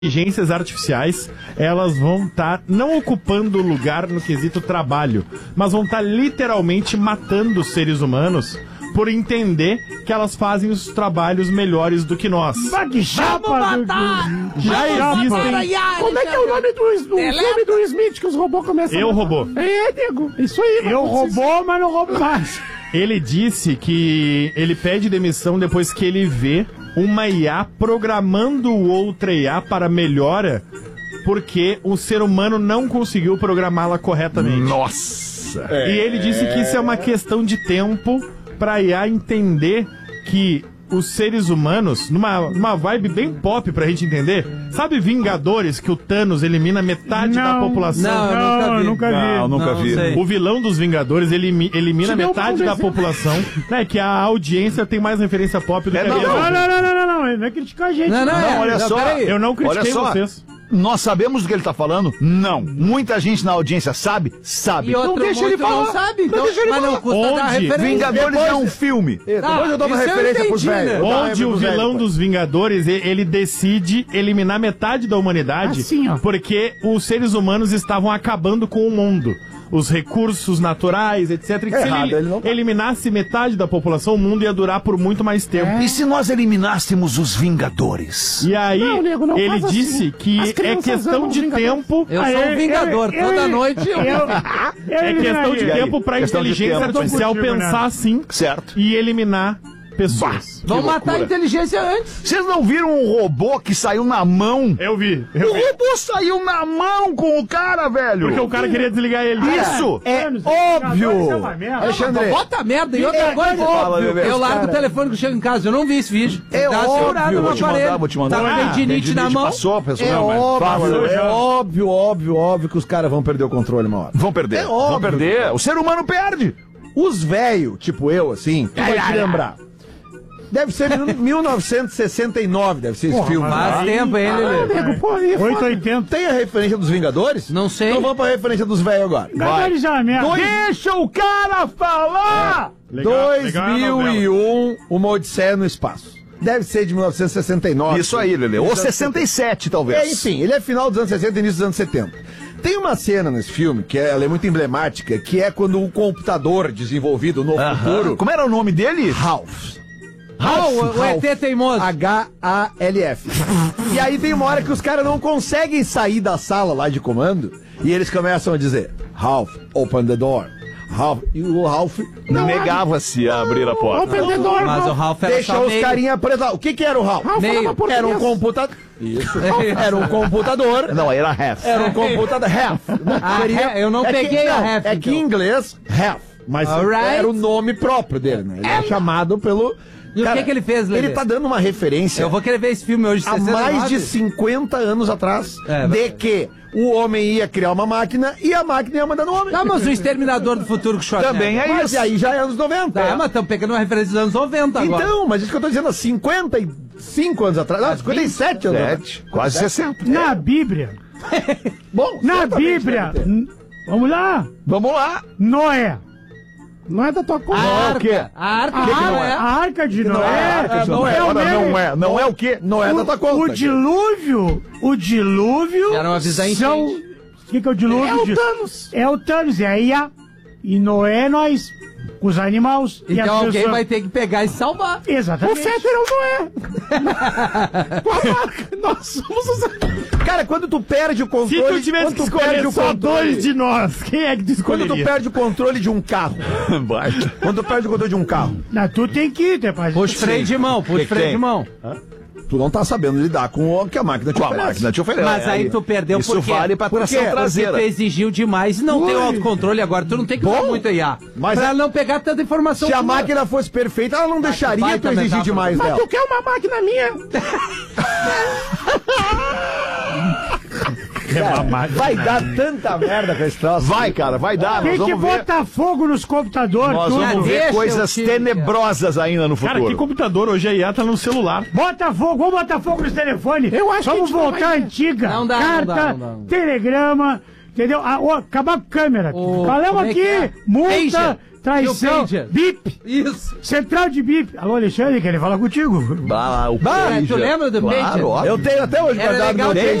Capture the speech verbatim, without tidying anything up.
inteligências artificiais, elas vão estar tá não ocupando lugar no quesito trabalho, mas vão estar tá literalmente matando os seres humanos por entender que elas fazem os trabalhos melhores do que nós. Que chapa, Vamos matar! Do... Já existem... Como é que é o nome do, do filme do Smith que os robôs começam Eu a... Robô. É, nego, isso aí. Eu robô, mas não roubo mais. Ele disse que ele pede demissão depois que ele vê uma I A programando outra I A para melhora porque o ser humano não conseguiu programá-la corretamente. Nossa! É. E ele disse que isso é uma questão de tempo para a I A entender que os seres humanos, numa, numa vibe bem pop pra gente entender, sabe Vingadores, que o Thanos elimina metade não, da população? Não, eu nunca vi. Nunca vi. Não, nunca Não, vi. sei. O vilão dos Vingadores ele elimina metade da população, né? Que a audiência tem mais referência pop do É, que a não, minha. Não, não, não, não, não, não, ele não é criticar a gente. Não, não, Não, é, olha não, só. peraí. Eu não critiquei Olha só. vocês. Nós sabemos do que ele tá falando? Não. Muita gente na audiência sabe? Sabe. E outro Então deixa ele muito não falar. sabe, então, Não deixa ele mas não falar. custa dar Onde? referência. Vingadores Depois- é um filme. Tá, Depois eu dou uma isso eu referência pros entendi, velhos. né? Eu dou uma Onde o pros velhos vilão depois. dos Vingadores, e- ele decide eliminar metade da humanidade Assim, ó. porque os seres humanos estavam acabando com o mundo. Os recursos naturais, etcétera. E que se Errado, ele, ele não tá. eliminasse metade da população, o mundo ia durar por muito mais tempo. E se nós eliminássemos os Vingadores? E aí, Não, nego, não ele faz disse assim. que As é crianças questão amam de os Vingadores. tempo. Eu Ah, sou um eu- vingador, eu- toda eu- noite eu... Eu, eu É questão de eliminaria. tempo pra Questão de inteligência tempo. artificial Eu tô contigo, pensar né? assim Certo. e eliminar pessoas. Vamos matar a loucura. inteligência antes. Vocês não viram um robô que saiu na mão? Eu vi. O Eu vi. robô saiu na mão com o cara, velho. Porque o cara queria desligar ele. Isso É Anos, óbvio. isso é uma merda. Alexandre, Bota merda e outra É, coisa. fala, óbvio. bebê, Eu os largo cara- o telefone que chega em casa. Eu não vi esse vídeo. É Dá uma óbvio. segurada no Vou te aparelho. mandar, vou te mandar. Tá com Ah, tendinite na mão. Passou, pessoal. É Não, mas óbvio, fala. é óbvio, óbvio, óbvio que os caras vão perder o controle uma hora. Vão perder. É Vão óbvio. perder. O ser humano perde. Os velhos, tipo eu, assim, tu vai te lembrar. Deve ser mil novecentos e sessenta e nove, deve ser esse filme. Faz né? tempo, hein, Ah, Lelê? nego, pô, aí é oito foda. oitenta. Tem a referência dos Vingadores? Não sei. Então vamos pra referência dos velhos agora. Vingadores é uma merda. Deixa o cara falar! Legal, dois legal a mil e um, Uma Odisseia no Espaço. Deve ser de mil novecentos e sessenta e nove. Isso aí, Lelê. Ou sessenta e sete, talvez. É, enfim, ele é final dos anos sessenta e início dos anos setenta. Tem uma cena nesse filme, que é, ela é muito emblemática, que é quando o computador desenvolvido no Aham. futuro... Como era o nome dele? Ralph. Ah, o, o E T teimoso. H A L F. E aí tem uma hora que os caras não conseguem sair da sala lá de comando e eles começam a dizer: Ralph, open the door. Ralph. E o Ralph não Negava-se a abrir a porta. Open the door, Mas o Ralph. Ralph era deixa só os meio. carinha presos lá. O que que era o Ralph? Ralph Meio. falava português. Era um computador. Isso. Era um computador. Não, era half. Era um computador. Half. Ah, é, eu não É que- peguei a não, half, É que em então. inglês, half. Mas Alright. era o nome próprio dele, né? Ele é chamado pelo. E o que que ele fez, Lelê? Ele tá dando uma referência Eu vou querer ver esse filme hoje, há sessenta e nove. mais de cinquenta anos atrás É, de vai- que o homem ia criar uma máquina e a máquina ia mandar no homem. Tá, mas o Exterminador do Futuro com Schwarzenegger. Também é Mas isso. e aí já é anos noventa. Tá, mas estamos pegando uma referência dos anos noventa agora. Então, mas isso que eu tô dizendo, há cinquenta e cinco anos atrás. Não, cinquenta e sete anos atrás. Sete, quase sessenta. Na Bíblia. Bom, Na certamente Bíblia. deve ter. n- Vamos lá. Vamos lá. Noé. Não é da tua conta. A Não é o arca. quê? A arca A de arca, Noé. a arca de não Noé. é a arca de não Noé. é o Ora, meme. não é. Não é o quê? Não é da tua conta. O dilúvio, o dilúvio Era uma visão são... enchente. O que, que é o dilúvio? É o Di- Thanos. É o Thanos, é a I A. E Noé, nós, com os animais. e Então as alguém pessoas. vai ter que pegar e salvar. Exatamente. O Fetter é o Noé. Com a marca. Nós somos os... Cara, quando tu perde o Se controle... tu tivesse quando que tu perde escolher o só controle- dois de nós, quem é que tu Quando escolheria? tu perde o controle de um carro. Quando tu perde o controle de um carro. Não, tu tem que ir, depois. Puxa freio de mão, puxa Que que freio tem? de mão. Tu não tá sabendo lidar com o que a máquina te Com a oferece. máquina te oferece. Mas aí tu perdeu Isso por quê? vale pra Por tração quê? traseira. Porque tu exigiu demais e não Ui. tem o autocontrole agora. Tu não tem que usar Bom, muito I A. mas pra é- não pegar tanta informação. Se a tua. máquina fosse perfeita, ela não deixaria vai tu também, exigir tá? demais Mas dela. tu quer uma máquina minha? Cara, vai dar tanta merda com esse troço. Vai, cara, vai dar. Tem Nós que vamos ver. botar fogo nos computadores, Nós tudo. vamos Deixa ver eu coisas te- tenebrosas ainda no Cara, que futuro. computador? Hoje a I A tá no celular. Bota fogo, vamos botar fogo nos telefones. Eu acho que a Vamos gente não voltar à vai- antiga. Não dá, não Carta, dá, não dá, não dá. telegrama, entendeu? Ah, ó, acabar com câmera. O- Falamos como é aqui, que é? multa, Pager. Traição. pager. Bip. Isso. Central de bip. Alô, Alexandre, quer ele falar contigo? Bah, o Bah, pager. tu lembra do Claro, pager? óbvio. Eu tenho até hoje Era guardado legal no ter- pager.